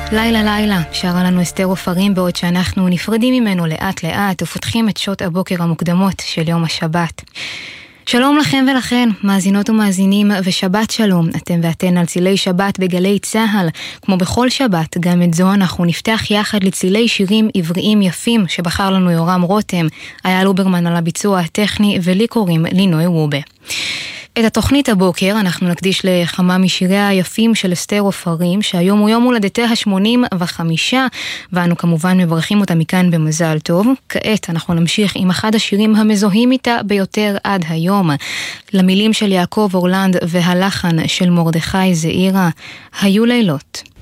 לילה לילה, שרה לנו אסתר עופרים, בעוד שאנחנו נפרדים ממנו לאט לאט ופותחים את שעות הבוקר המוקדמות של יום השבת. שלום לכם ולכן, מאזינות ומאזינים, ושבת שלום. אתם ואתן על צילי שבת בגלי צהל. כמו בכל שבת, גם את זו אנחנו נפתח יחד לצילי שירים עבריים יפים שבחר לנו יורם רותם, אייל אוברמן על הביצוע הטכני, ולי קוראים לינוי וובה. את התוכנית הבוקר אנחנו נקדיש לכמה משיריה היפים של אסתר עופרים, שהיום הוא יום הולדתה ה-85, ואנו כמובן מברכים אותה מכאן במזל טוב. כעת אנחנו נמשיך עם אחד השירים המזוהים איתה ביותר עד היום, למילים של יעקב אורלנד והלחן של מרדכי זעירה, היו לילות.